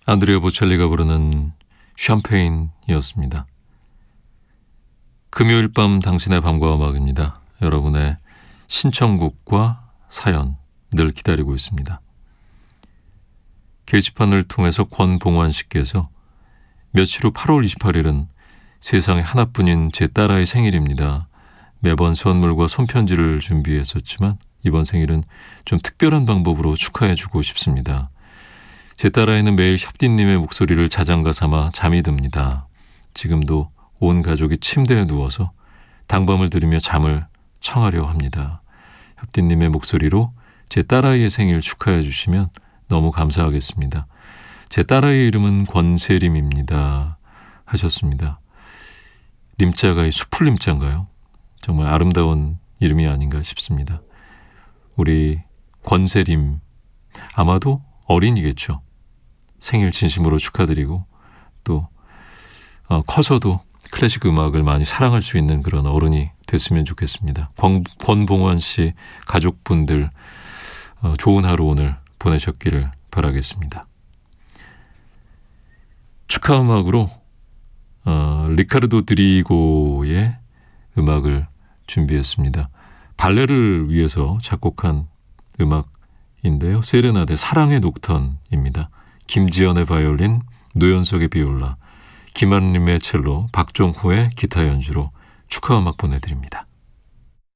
안드레아 보첼리가 부르는 샴페인이었습니다. 금요일 밤 당신의 밤과 음악입니다. 여러분의 신청곡과 사연 늘 기다리고 있습니다. 게시판을 통해서 권봉환 씨께서 며칠 후 8월 28일은 세상에 하나뿐인 제 딸아이 생일입니다. 매번 선물과 손편지를 준비했었지만 이번 생일은 좀 특별한 방법으로 축하해주고 싶습니다. 제 딸아이는 매일 협디님의 목소리를 자장가 삼아 잠이 듭니다. 지금도 온 가족이 침대에 누워서 당밤을 들으며 잠을 청하려 합니다. 협디님의 목소리로 제 딸아이의 생일 축하해 주시면 너무 감사하겠습니다. 제 딸아이의 이름은 권세림입니다. 하셨습니다. 림자가 수풀림자인가요? 정말 아름다운 이름이 아닌가 싶습니다. 우리 권세림, 아마도 어린이겠죠. 생일 진심으로 축하드리고 또 커서도 클래식 음악을 많이 사랑할 수 있는 그런 어른이 됐으면 좋겠습니다. 권봉환 씨 가족분들 좋은 하루 오늘 보내셨기를 바라겠습니다. 축하 음악으로 리카르도 드리고의 음악을 준비했습니다. 발레를 위해서 작곡한 음악인데요. 세레나데 사랑의 녹턴입니다. 김지연의 바이올린, 노현석의 비올라, 김한림의 첼로, 박종호의 기타 연주로 축하 음악 보내드립니다.